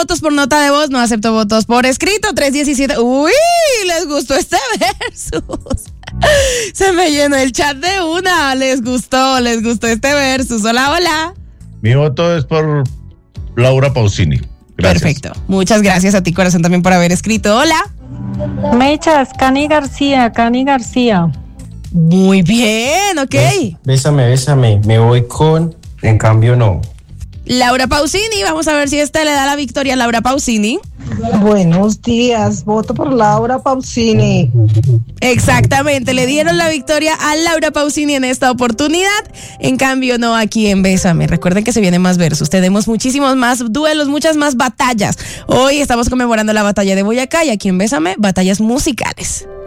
votos por nota de voz, no acepto votos por escrito. 317. Uy, les gustó este versus. Se me llenó el chat de una. Les gustó este versus. Hola, hola. Mi voto es por Laura Pausini. Gracias. Perfecto. Muchas gracias a ti, corazón, también por haber escrito. Hola. Mechas, Cani García. Muy bien, ok. Bésame. Me voy con En Cambio No. Laura Pausini, vamos a ver si esta le da la victoria a Laura Pausini. Buenos días, voto por Laura Pausini. Exactamente, le dieron la victoria a Laura Pausini en esta oportunidad. En cambio, no aquí en Bésame. Recuerden que se vienen más versus. Tenemos muchísimos más duelos, muchas más batallas. Hoy estamos conmemorando la batalla de Boyacá y aquí en Bésame, batallas musicales.